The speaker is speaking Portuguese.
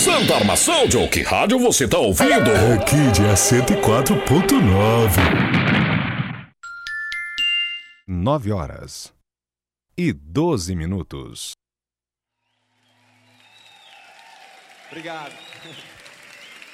Santa Armação, Joe, que rádio você tá ouvindo? Aqui é 104.9. 9h12. Obrigado.